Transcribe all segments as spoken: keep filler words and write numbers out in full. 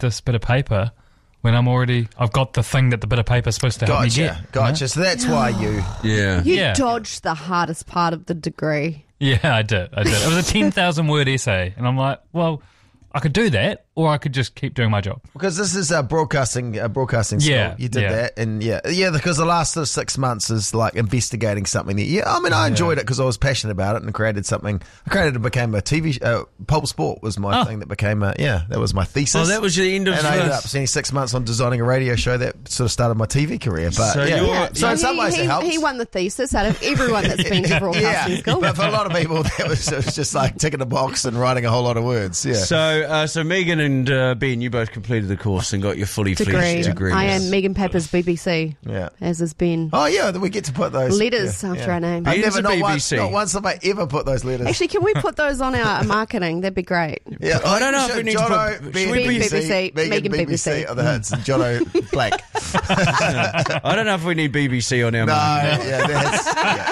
this bit of paper when I'm already, I've got the thing that the bit of paper is supposed to help Gotcha, me get. gotcha. You know? So that's why you... Yeah. You Yeah. dodged the hardest part of the degree. Yeah, I did. I did. It was a ten thousand word essay. And I'm like, well, I could do that, or I could just keep doing my job. Because this is a broadcasting, a broadcasting school. Yeah, You did yeah. that, and yeah, yeah. Because the last sort of six months is like investigating something. That, yeah, I mean, I enjoyed it because I was passionate about it and created something. I created it became a T V. Uh, Pulp Sport was my Oh. thing that became a yeah. That was my thesis. Oh, that was the end of And I ended the- up spending six months on designing a radio show that sort of started my T V career. But So yeah, you're- Yeah, so in some he, ways he, it helps. he won the thesis out of everyone that's been to broadcasting yeah, school. but for a lot of people, that was, it was just like ticking a box and writing a whole lot of words. Yeah. So, uh, so Megan and uh, Ben, you both completed the course and got your fully Degree. fledged degree. I am Megan Pepper's B B C, Yeah. as has been. Oh yeah, we get to put those Letters yeah, after yeah. our name. I've Ben's never a not B B once, C. not once have I ever put those letters. Actually, can we put those on our marketing? That'd be great. yeah, I don't know if should- we need to Jono, put- Ben should we be- B B C, B B C, Megan Megan B B C B B C. are the hits, and Jono Blake. I don't know if we need B B C on our No, marketing. yeah, that's,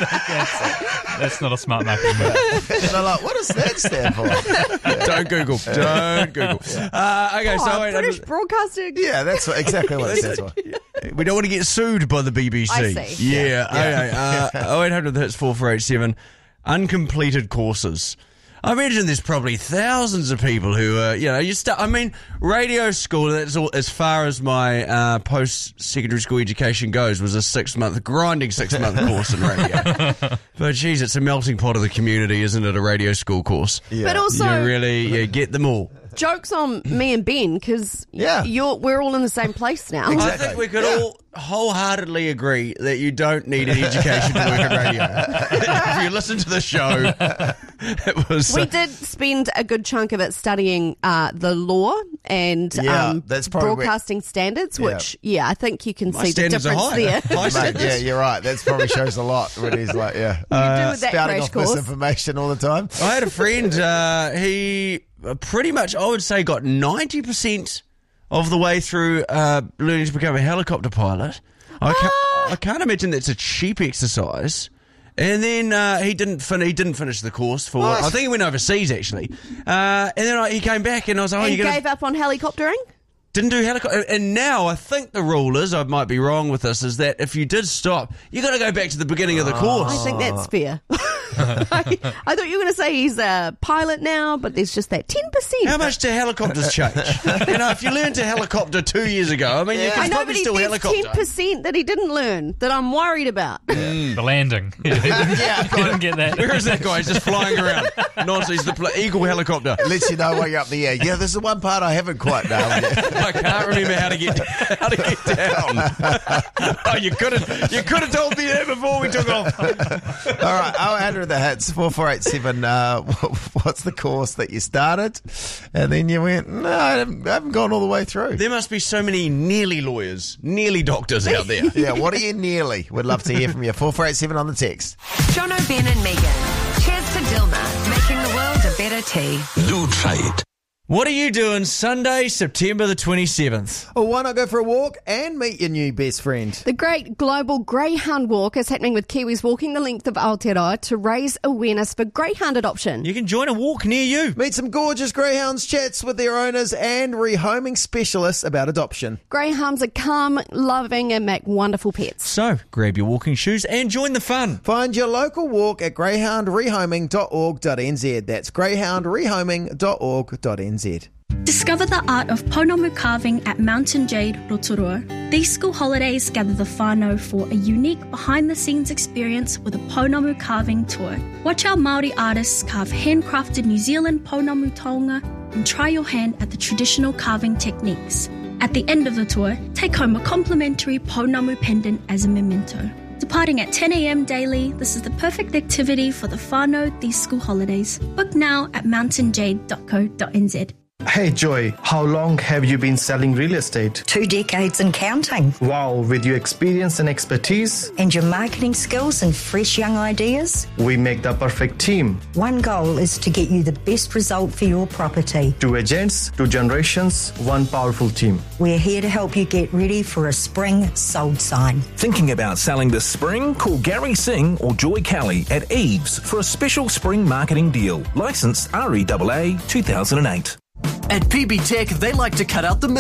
yeah. That's not a smart marketing move. And I'm like, what does that stand for? Don't Google. Don't Google. Uh, okay, so Oh, wait, British Broadcasting. Yeah, that's what, exactly what it stands for. we don't want to get sued by the B B C. I see. Yeah. Okay. Uh, oh eight hundred hits four four eight seven. Uncompleted courses. I imagine there's probably thousands of people who, uh, you know, you start. I mean, radio school. That's all. As far as my uh, post-secondary school education goes, was a six-month grinding six-month course in radio. But geez, it's a melting pot of the community, isn't it? A radio school course. Yeah. But also, you really you get them all. jokes on me and Ben, because Yeah. you're we're all in the same place now. Exactly. I think we could Yeah. all wholeheartedly agree that you don't need an education to work in radio. If you listen to the show, it was. We did spend a good chunk of it studying uh, the law and Yeah, um, that's probably where- broadcasting standards, which, yeah, I think you can My see the standards are difference high. there. High Mate, standards. yeah, you're right. That probably shows a lot when he's like, yeah, do with that spouting crash off course. misinformation all the time. I had a friend, uh, he uh, pretty much, I would say, got ninety percent of the way through uh, learning to become a helicopter pilot. I can't, I can't imagine that's a cheap exercise. And then uh, he didn't fin- he didn't finish the course for, What? I think he went overseas actually. Uh, and then I, he came back and I was like, oh, And you're going gave to... up on helicoptering? Didn't do helicopter. And now I think the rule is, I might be wrong with this, is that if you did stop, you got to go back to the beginning of the course. I think that's fair. I, I thought you were going to say he's a pilot now, but there's just that ten percent. How much do helicopters change? You know, if you learned to helicopter two years ago, I mean, you I can know, probably but he, still there's helicopter. ten percent that he didn't learn that I'm worried about. The landing. He didn't, Yeah, he didn't get that. Where is that guy? He's just flying around. Nonsense. He's the pl- Eagle helicopter. It lets you know while you're up the air. Yeah, there's the one part I haven't quite nailed yet. I can't remember how to get how to get down. Oh, you could have you could have told me that before we took off. All right, oh, Andrew, the hits four four eight seven. Uh, what's the course that you started, and then you went? No, I haven't, I haven't gone all the way through. There must be so many nearly lawyers, nearly doctors out there. Yeah, what are you nearly? We'd love to hear from you. four four eight seven on the text. Jono, Ben and Megan. Cheers to Dilma, making the world a better tea. Lou Trade. What are you doing Sunday, September the twenty-seventh? Or why not go for a walk and meet your new best friend? The Great Global Greyhound Walk is happening with Kiwis walking the length of Aotearoa to raise awareness for greyhound adoption. You can join a walk near you. Meet some gorgeous greyhounds, chats with their owners, and rehoming specialists about adoption. Greyhounds are calm, loving, and make wonderful pets. So, grab your walking shoes and join the fun. Find your local walk at greyhound rehoming dot org dot n z. That's greyhound rehoming dot org dot n z. Discover the art of Pounamu carving at Mountain Jade, Rotorua. These school holidays gather the whānau for a unique behind-the-scenes experience with a Pounamu carving tour. Watch our Māori artists carve handcrafted New Zealand Pounamu taonga and try your hand at the traditional carving techniques. At the end of the tour, take home a complimentary Pounamu pendant as a memento. Departing at ten a.m. daily, this is the perfect activity for the whānau these school holidays. Book now at mountain jade dot co dot n z. Hey Joy, how long have you been selling real estate? Two decades and counting. Wow, with your experience and expertise, And your marketing skills and fresh young ideas? we make the perfect team. One goal is to get you the best result for your property. Two agents, two generations, one powerful team. We're here to help you get ready for a spring sold sign. Thinking about selling this spring? Call Gary Singh or Joy Kelly at Eves for a special spring marketing deal. Licensed R E A A two thousand eight. At P B Tech, they like to cut out the